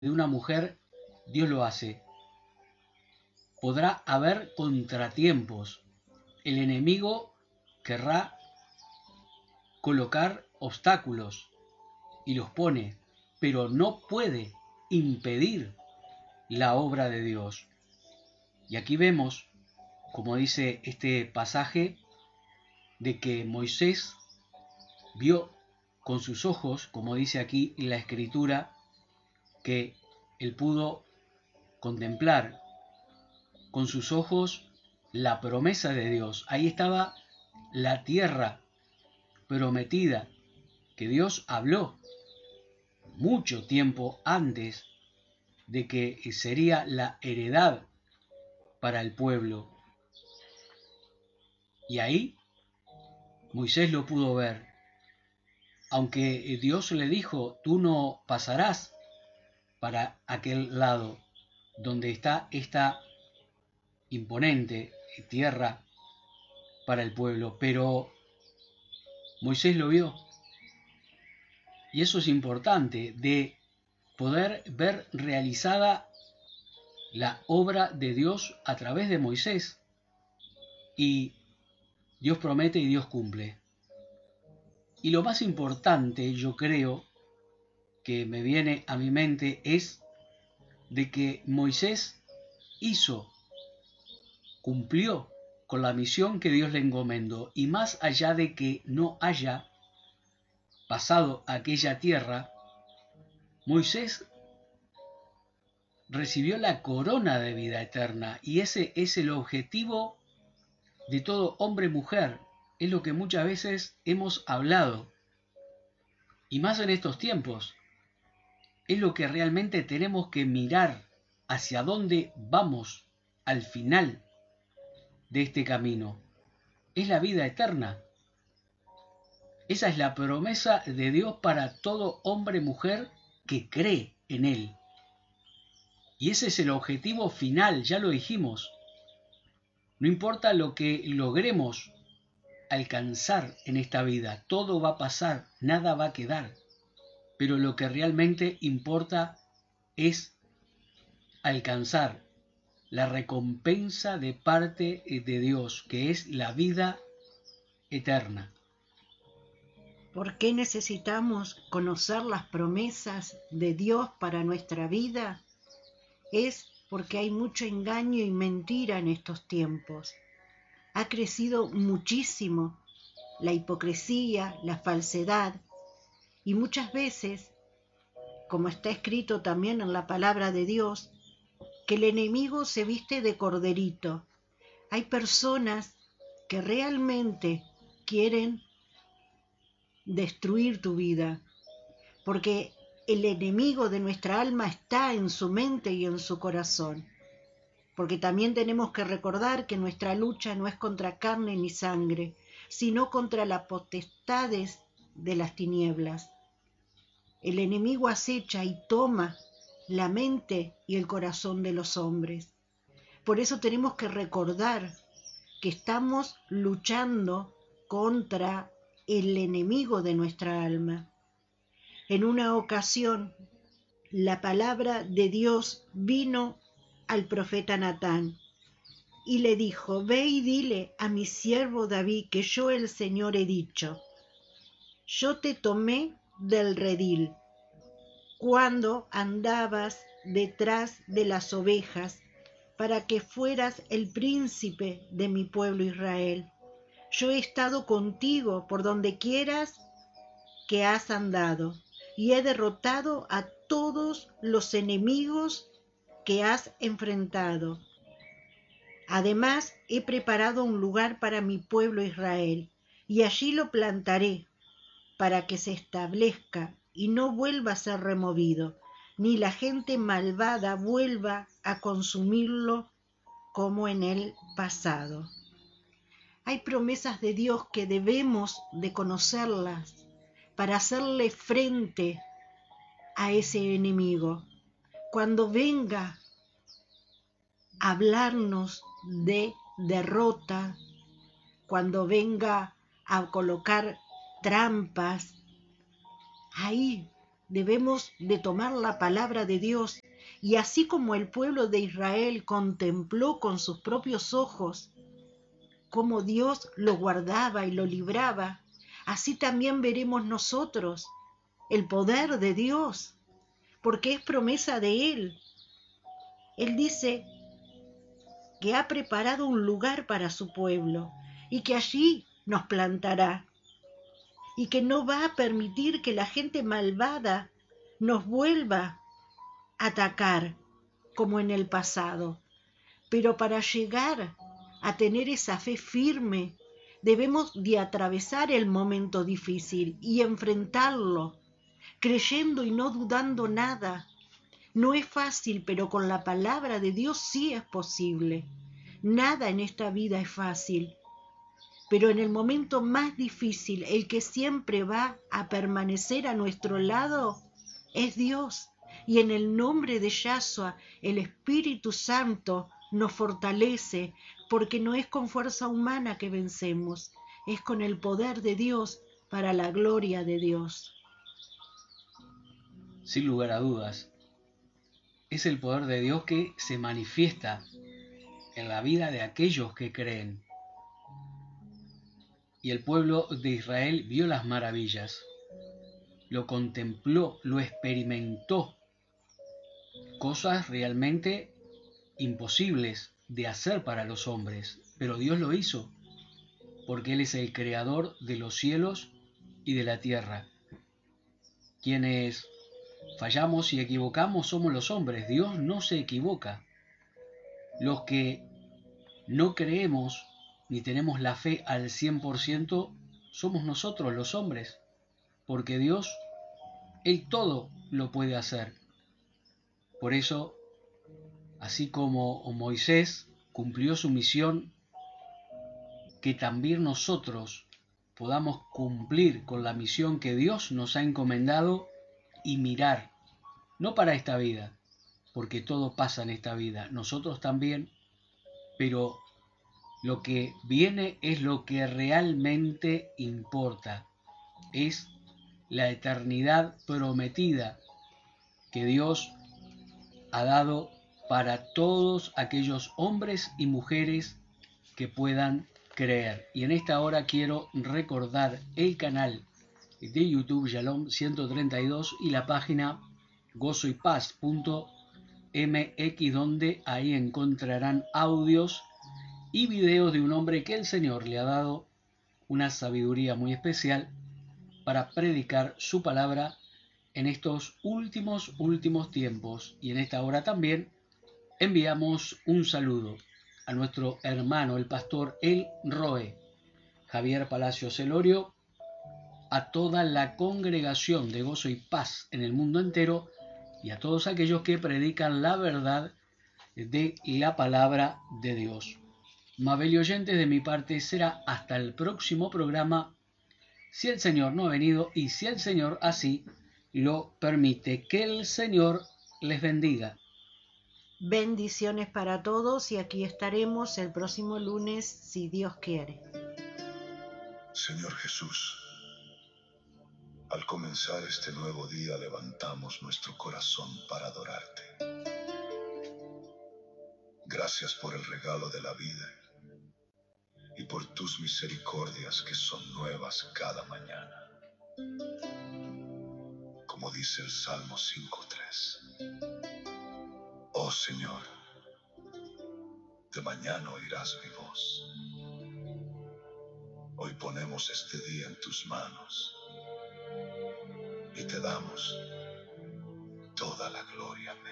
de una mujer, Dios lo hace. Podrá haber contratiempos. El enemigo querrá colocar obstáculos y los pone, pero no puede impedir la obra de Dios. Y aquí vemos, como dice este pasaje, de que Moisés vio con sus ojos, como dice aquí en la escritura, que él pudo contemplar con sus ojos la promesa de Dios. Ahí estaba la tierra prometida que Dios habló mucho tiempo antes de que sería la heredad para el pueblo. Y ahí Moisés lo pudo ver. Aunque Dios le dijo, tú no pasarás para aquel lado donde está esta imponente tierra para el pueblo, pero Moisés lo vio. Y eso es importante, de poder ver realizada la obra de Dios a través de Moisés. Y Dios promete y Dios cumple. Y lo más importante, yo creo, que me viene a mi mente es de que Moisés hizo, cumplió con la misión que Dios le encomendó. Y más allá de que no haya pasado aquella tierra, Moisés recibió la corona de vida eterna. Y ese es el objetivo de todo hombre y mujer. Es lo que muchas veces hemos hablado. Y más en estos tiempos. Es lo que realmente tenemos que mirar hacia dónde vamos al final de este camino. Es la vida eterna. Esa es la promesa de Dios para todo hombre y mujer que cree en Él. Y ese es el objetivo final, ya lo dijimos. No importa lo que logremos alcanzar en esta vida, todo va a pasar, nada va a quedar. Pero lo que realmente importa es alcanzar la recompensa de parte de Dios, que es la vida eterna. ¿Por qué necesitamos conocer las promesas de Dios para nuestra vida? Es porque hay mucho engaño y mentira en estos tiempos. Ha crecido muchísimo la hipocresía, la falsedad, y muchas veces, como está escrito también en la palabra de Dios, que el enemigo se viste de corderito. Hay personas que realmente quieren destruir tu vida, porque el enemigo de nuestra alma está en su mente y en su corazón. Porque también tenemos que recordar que nuestra lucha no es contra carne ni sangre, sino contra las potestades de las tinieblas. El enemigo acecha y toma la mente y el corazón de los hombres. Por eso tenemos que recordar que estamos luchando contra el enemigo de nuestra alma. En una ocasión, la palabra de Dios vino al profeta Natán y le dijo: ve y dile a mi siervo David que yo el Señor he dicho, yo te tomé del redil cuando andabas detrás de las ovejas para que fueras el príncipe de mi pueblo Israel. Yo he estado contigo por donde quieras que has andado, y he derrotado a todos los enemigos que has enfrentado. Además, he preparado un lugar para mi pueblo Israel, y allí lo plantaré, para que se establezca y no vuelva a ser removido, ni la gente malvada vuelva a consumirlo como en el pasado. Hay promesas de Dios que debemos de conocerlas para hacerle frente a ese enemigo. Cuando venga a hablarnos de derrota, cuando venga a colocar trampas, ahí debemos de tomar la palabra de Dios y así como el pueblo de Israel contempló con sus propios ojos cómo Dios lo guardaba y lo libraba, así también veremos nosotros el poder de Dios, porque es promesa de Él. Él dice que ha preparado un lugar para su pueblo y que allí nos plantará y que no va a permitir que la gente malvada nos vuelva a atacar como en el pasado. Pero para llegar a tener esa fe firme, debemos de atravesar el momento difícil y enfrentarlo, creyendo y no dudando nada. No es fácil, pero con la palabra de Dios sí es posible. Nada en esta vida es fácil, pero en el momento más difícil, el que siempre va a permanecer a nuestro lado es Dios. Y en el nombre de Yahshua, el Espíritu Santo nos fortalece, porque no es con fuerza humana que vencemos, es con el poder de Dios para la gloria de Dios. Sin lugar a dudas, es el poder de Dios que se manifiesta en la vida de aquellos que creen. Y el pueblo de Israel vio las maravillas, lo contempló, lo experimentó, cosas realmente imposibles de hacer para los hombres, pero Dios lo hizo, porque Él es el creador de los cielos y de la tierra. Quienes fallamos y equivocamos somos los hombres, Dios no se equivoca. Los que no creemos ni tenemos la fe al 100% somos nosotros los hombres, porque Dios, Él todo lo puede hacer. Por eso, así como Moisés cumplió su misión, que también nosotros podamos cumplir con la misión que Dios nos ha encomendado y mirar, no para esta vida, porque todo pasa en esta vida, nosotros también, pero lo que viene es lo que realmente importa, es la eternidad prometida que Dios ha dado para todos aquellos hombres y mujeres que puedan creer. Y en esta hora quiero recordar el canal de YouTube Shalom 132 y la página gozoypaz.mx, donde ahí encontrarán audios y videos de un hombre que el Señor le ha dado una sabiduría muy especial para predicar su palabra en estos últimos tiempos. Y en esta hora también enviamos un saludo a nuestro hermano, el pastor El Roe, Javier Palacios Elorio, a toda la congregación de Gozo y Paz en el mundo entero y a todos aquellos que predican la verdad de la palabra de Dios. Mabel y oyentes, de mi parte será hasta el próximo programa, si el Señor no ha venido y si el Señor así lo permite. Que el Señor les bendiga. Bendiciones para todos y aquí estaremos el próximo lunes si Dios quiere. Señor Jesús, al comenzar este nuevo día levantamos nuestro corazón para adorarte. Gracias por el regalo de la vida y por tus misericordias que son nuevas cada mañana. Como dice el Salmo 5:3. Oh Señor, de mañana oirás mi voz. Hoy ponemos este día en tus manos y te damos toda la gloria.